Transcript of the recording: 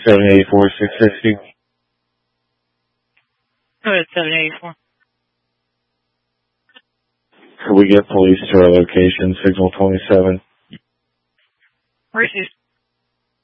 784 660. Go ahead, 784. Could we get police to our location, Signal 27? Received.